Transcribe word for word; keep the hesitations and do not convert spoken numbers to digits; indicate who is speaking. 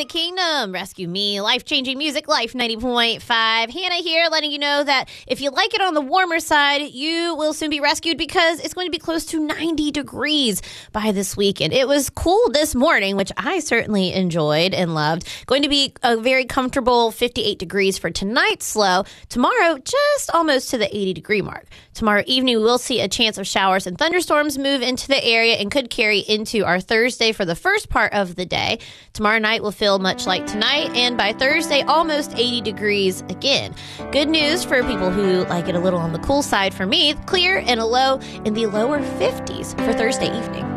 Speaker 1: the kingdom. Rescue Me, life-changing music, Life ninety point five. Hannah here, letting you know that if you like it on the warmer side, you will soon be rescued because it's going to be close to ninety degrees by this weekend. It was cool this morning, which I certainly enjoyed and loved. Going to be a very comfortable fifty-eight degrees for tonight's low. Tomorrow, just almost to the eighty degree mark. Tomorrow evening, we will see a chance of showers and thunderstorms move into the area and could carry into our Thursday for the first part of the day. Tomorrow night will feel much like tonight, and by Thursday, almost eighty degrees again. Good news for people who like it a little on the cool side. For me, clear and a low in the lower fifties for Thursday evening.